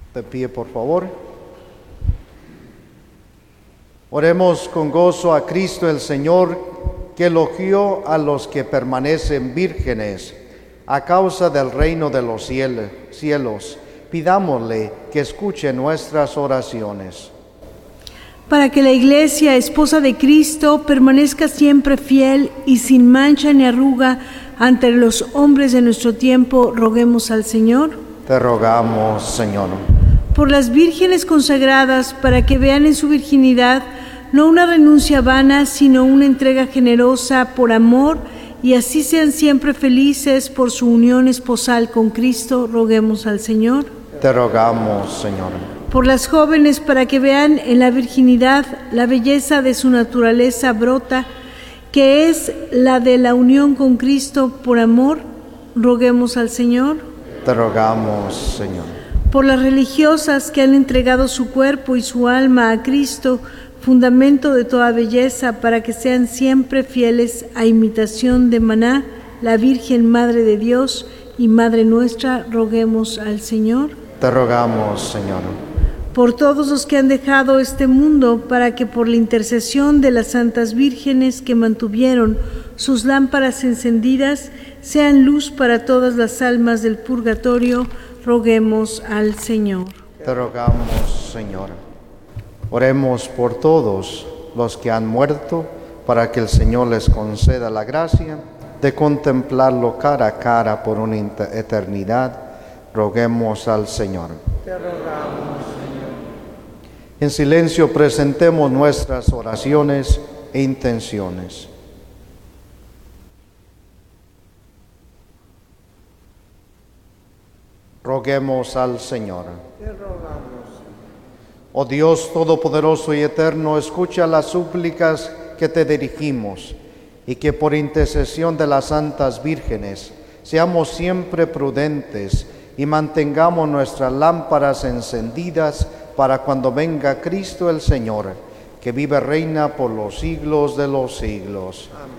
De pie, por favor. Oremos con gozo a Cristo el Señor, que elogió a los que permanecen vírgenes a causa del reino de los cielos. Pidámosle que escuche nuestras oraciones. Para que la Iglesia, esposa de Cristo, permanezca siempre fiel y sin mancha ni arruga ante los hombres de nuestro tiempo, roguemos al Señor. Te rogamos, Señor. Por las vírgenes consagradas, para que vean en su virginidad no una renuncia vana, sino una entrega generosa por amor, y así sean siempre felices por su unión esposal con Cristo, roguemos al Señor. Te rogamos, Señor. Por las jóvenes, para que vean en la virginidad la belleza de su naturaleza brota, que es la de la unión con Cristo por amor, roguemos al Señor. Te rogamos, Señor. Por las religiosas que han entregado su cuerpo y su alma a Cristo, fundamento de toda belleza, para que sean siempre fieles a imitación de Maná, la Virgen Madre de Dios y Madre nuestra, roguemos al Señor. Te rogamos, Señor. Por todos los que han dejado este mundo, para que por la intercesión de las santas vírgenes que mantuvieron sus lámparas encendidas, sean luz para todas las almas del purgatorio, roguemos al Señor. Te rogamos, Señor. Oremos por todos los que han muerto, para que el Señor les conceda la gracia de contemplarlo cara a cara por una eternidad. Roguemos al Señor. Te rogamos, Señor. En silencio presentemos nuestras oraciones e intenciones. Roguemos al Señor. Te rogamos. Oh Dios Todopoderoso y Eterno, escucha las súplicas que te dirigimos y que por intercesión de las santas vírgenes seamos siempre prudentes y mantengamos nuestras lámparas encendidas para cuando venga Cristo el Señor, que vive y reina por los siglos de los siglos. Amén.